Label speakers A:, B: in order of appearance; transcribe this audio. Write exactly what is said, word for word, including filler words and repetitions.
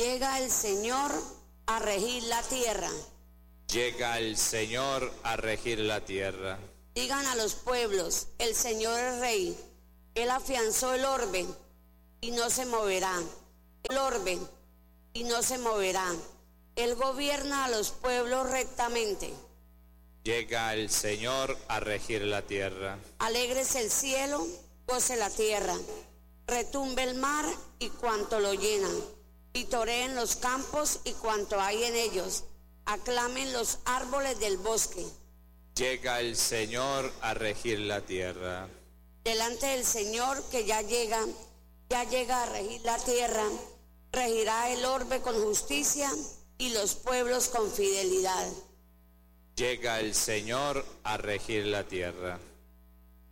A: Llega el Señor a regir la tierra.
B: Llega el Señor a regir la tierra.
A: Digan a los pueblos, el Señor es rey. Él afianzó el orbe y no se moverá. El orbe y no se moverá. Él gobierna a los pueblos rectamente.
B: Llega el Señor a regir la tierra.
A: Alégrese el cielo, goce la tierra. Retumbe el mar y cuanto lo llenan. Vitoreen los campos y cuanto hay en ellos. Aclamen los árboles del bosque.
B: Llega el Señor a regir la tierra.
A: Delante del Señor que ya llega, ya llega a regir la tierra, regirá el orbe con justicia y los pueblos con fidelidad.
B: Llega el Señor a regir la tierra.